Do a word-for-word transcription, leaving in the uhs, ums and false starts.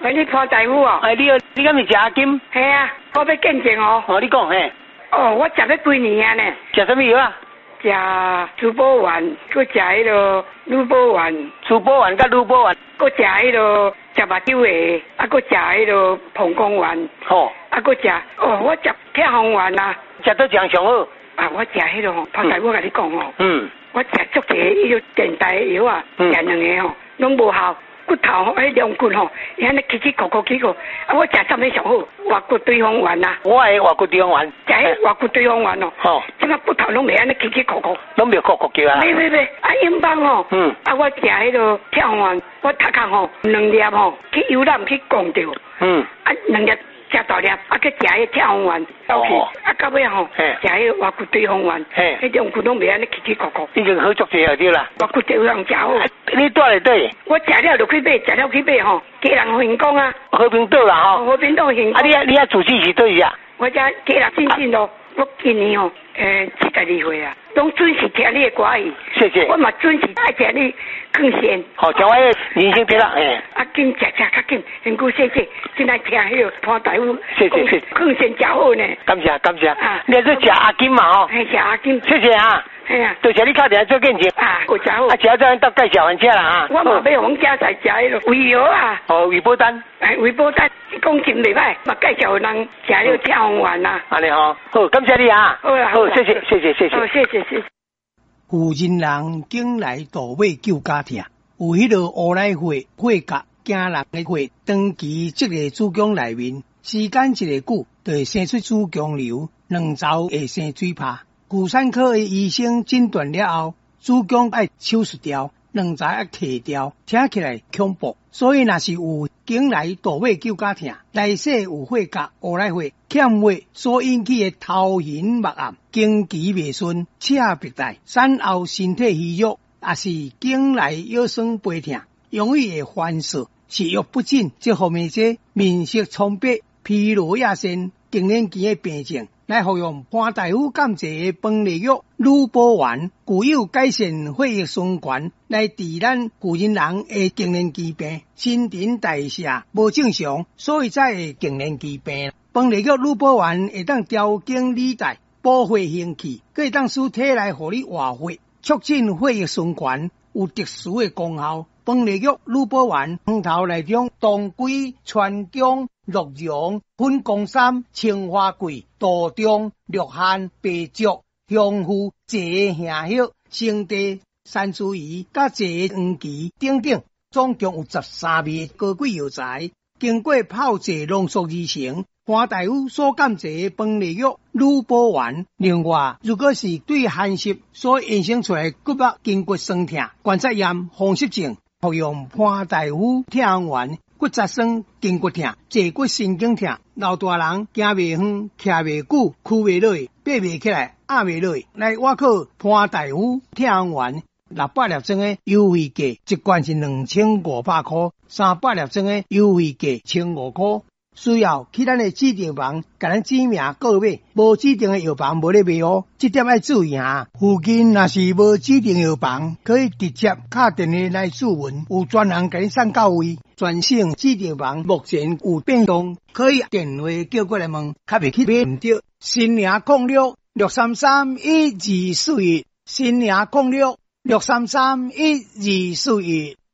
喂，你潘大夫哦？ 哎，你好，你敢是食阿金？ 系啊，我要见证哦。 哦，你讲嘿。 哦，我食了几年啊呢？ 食什么药啊？ 食珠宝丸，佮食迄个乳宝丸。 珠宝丸甲乳宝丸。 佮食迄个食目睭的，啊，佮食迄个膀胱丸。 吼。 啊，佮食哦，我食跳红丸啊。 食到这样上好。 啊，我食迄个吼，潘大夫甲你讲哦。嗯。我食足济迄个电台的药啊，食两个吼，拢无效。骨头吼，迄两骨吼，伊安尼起起扣扣起扣，啊，我食什么上好？活骨对方丸啊！ 我的活骨对方丸， 食迄活骨对方丸哦。吼，即个骨头拢袂安尼起起扣扣， 拢袂扣扣叫啊！ 袂袂袂，啊，英邦吼，嗯，啊，我食迄个跳丸，我头壳吼两粒吼，去游览去讲着，嗯，啊，两粒。食大粒，啊，去食迄跳红丸，走去，啊，到尾吼，食迄活骨对方丸，迄两骨拢袂安尼起起扣扣。 已经好足济了对啦。 活骨对方食好。 你住咧底？ 我食了就去买，食了去买吼，家人分工啊。 和平岛啦吼。 和平岛分工。 啊，你啊你啊主治是对呀？ 我家家人信信咯，我今年吼，诶，七十二岁啊，拢准时听你的歌语。 谢谢。 我嘛准时爱听你更新。 好，将我的人生贴啦，诶。 啊，紧食食较紧，辛苦谢谢，进来听迄个潘大夫。 谢谢谢谢。 更新真好呢。 感谢感谢。啊，你是食阿金嘛吼？ 系食阿金。 谢谢啊。 系啊。 多谢你打电话做见证。啊， 有真好。 啊，食再到介绍完车啦啊。 我嘛要往家在食迄个胃药啊。哦， 胃保丹。 哎，胃保丹，讲真袂歹，嘛介绍人食迄个跳红丸啊。 安尼吼，好，感谢你啊。 好啦， 好，谢谢谢谢谢谢。 好，谢谢谢谢。 有人人经来倒尾救家庭，有迄个乌来血血甲惊人的血，长期这个子宫内面，时间一个久，就会生出子宫瘤，两周会生水泡。妇产科的医生诊断了后，子宫要手术掉，两周要摕掉，听起来恐怖。所以若是有经来倒尾救家庭，内势有血甲、乌来血欠血所引起的头晕目暗、经期未顺、赤白带、产后身体虚弱，也是经来腰酸背痛、容易会烦躁、食欲不振，这方面些面色苍白、疲劳亚线、更年期的病症。来服用潘大夫监制的饭粒药乳宝丸，具有改善血液循环，来治咱妇人人的更年期病、新陈代谢无正常，所以才会更年期病。饭粒药乳宝丸会当调经理带、补血行气，可会当使体内互你活血，促进血液循环，有特殊的功效。饭粒药乳宝丸汤头内中当归、川芎、鹿茸、粉公参、青花桂、杜仲、鹿扦、白术、香附、蔗杏叶、生地、山茱萸、甲蔗黄芪等等，总共有十三味高贵药材，经过泡制浓缩而成。潘大夫所监制的饭粒药乳宝丸。另外，如果是对寒湿所衍生出来骨膜筋骨酸痛、关节炎、风湿症，服用潘大夫跳红丸。骨质酸、筋骨痛、坐骨神经痛，老大人行袂远、徛袂久、屈袂落、爬袂起来、压袂落，来我靠潘大夫跳红丸。六百粒装的优惠价，一罐是两千五百块；三百粒装的优惠价千五块。需要去咱的指定房，甲咱指名购买，无指定的药房无咧卖哦，这点要注意哈。附近若是无指定药房，可以直接打电话来咨询，有专人甲你送到位。全省指定房目前有变动，可以电话叫过来问，较袂去买唔到。新营控六六三三一二四一，新营控六六三三一二四一。